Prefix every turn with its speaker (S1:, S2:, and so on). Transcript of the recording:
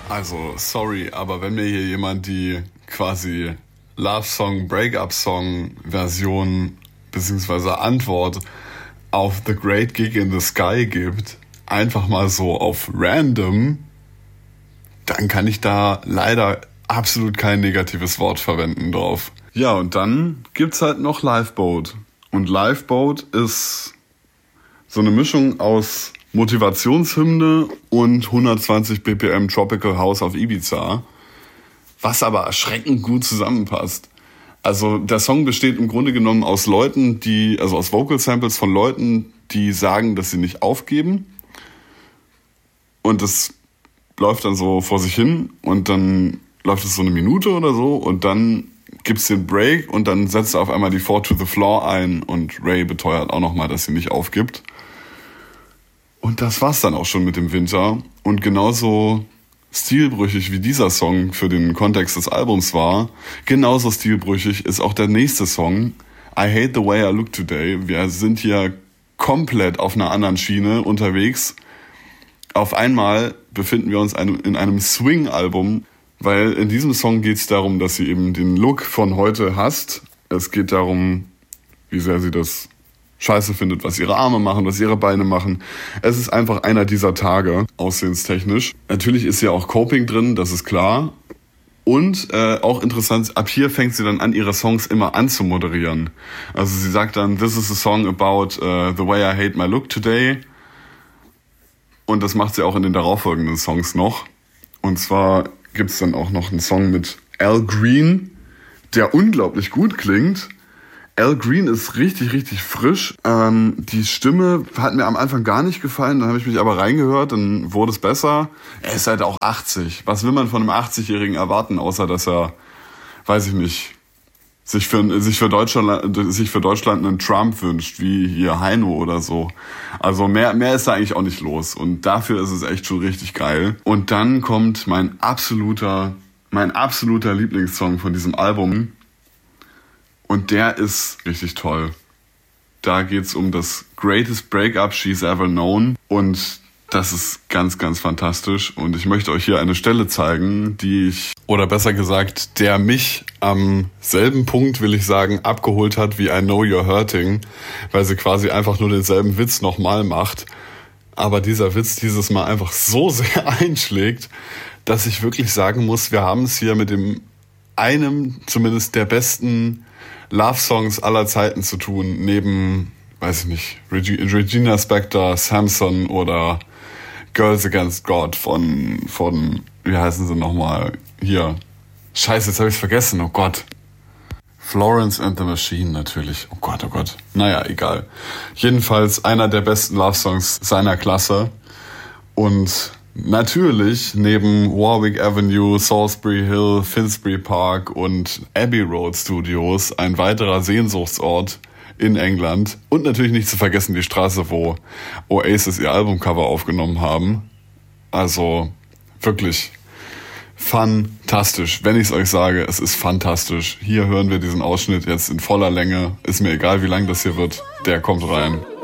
S1: Also, sorry, aber wenn mir hier jemand die quasi Love-Song, Breakup-Song-Version bzw. Antwort auf The Great Gig in the Sky gibt, einfach mal so auf random, dann kann ich da leider absolut kein negatives Wort verwenden drauf. Ja, und dann gibt's halt noch Lifeboat. Und Lifeboat ist so eine Mischung aus Motivationshymne und 120 BPM Tropical House auf Ibiza, was aber erschreckend gut zusammenpasst. Also der Song besteht im Grunde genommen aus Leuten, aus Vocal Samples von Leuten, die sagen, dass sie nicht aufgeben. Und das läuft dann so vor sich hin und dann läuft es so eine Minute oder so und dann gibt's den Break und dann setzt er auf einmal die 4 to the Floor ein und Ray beteuert auch nochmal, dass sie nicht aufgibt. Und das war's dann auch schon mit dem Winter. Und genauso stilbrüchig wie dieser Song für den Kontext des Albums war, genauso stilbrüchig ist auch der nächste Song, I Hate the Way I Look Today. Wir sind hier komplett auf einer anderen Schiene unterwegs. Auf einmal befinden wir uns in einem Swing-Album, weil in diesem Song geht es darum, dass sie eben den Look von heute hasst. Es geht darum, wie sehr sie das scheiße findet, was ihre Arme machen, was ihre Beine machen. Es ist einfach einer dieser Tage, aussehenstechnisch. Natürlich ist ja auch Coping drin, das ist klar. Und auch interessant, ab hier fängt sie dann an, ihre Songs immer anzumoderieren. Also sie sagt dann, this is a song about the way I hate my look today. Und das macht sie auch in den darauffolgenden Songs noch. Und zwar gibt's dann auch noch einen Song mit Al Green, der unglaublich gut klingt. Al Green ist richtig, richtig frisch. Die Stimme hat mir am Anfang gar nicht gefallen, dann habe ich mich aber reingehört, dann wurde es besser. Er ist halt auch 80. Was will man von einem 80-Jährigen erwarten, außer dass er, weiß ich nicht, sich für Deutschland einen Trump wünscht, wie hier Heino oder so. Also mehr ist da eigentlich auch nicht los. Und dafür ist es echt schon richtig geil. Und dann kommt mein absoluter Lieblingssong von diesem Album. Und der ist richtig toll. Da geht's um das greatest breakup she's ever known. Und das ist ganz, ganz fantastisch. Und ich möchte euch hier eine Stelle zeigen, der mich am selben Punkt, will ich sagen, abgeholt hat wie I Know You're Hurting, weil sie quasi einfach nur denselben Witz nochmal macht. Aber dieser Witz dieses Mal einfach so sehr einschlägt, dass ich wirklich sagen muss, wir haben es hier mit einem zumindest der besten Love-Songs aller Zeiten zu tun, neben, weiß ich nicht, Regina Spektor, Samson oder Girls Against God von wie heißen sie nochmal, hier, scheiße, jetzt habe ich es vergessen, oh Gott. Florence and the Machine natürlich, oh Gott. Naja, egal. Jedenfalls einer der besten Love-Songs seiner Klasse und natürlich neben Warwick Avenue, Salisbury Hill, Finsbury Park und Abbey Road Studios ein weiterer Sehnsuchtsort in England. Und natürlich nicht zu vergessen die Straße, wo Oasis ihr Albumcover aufgenommen haben. Also wirklich fantastisch. Wenn ich es euch sage, es ist fantastisch. Hier hören wir diesen Ausschnitt jetzt in voller Länge. Ist mir egal, wie lang das hier wird. Der kommt rein.